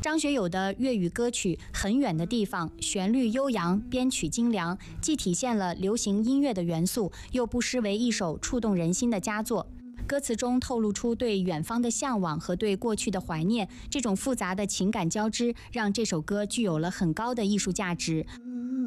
张学友的粤语歌曲《很远的地方》，旋律悠扬，编曲精良，既体现了流行音乐的元素，又不失为一首触动人心的佳作。歌词中透露出对远方的向往和对过去的怀念，这种复杂的情感交织，让这首歌具有了很高的艺术价值。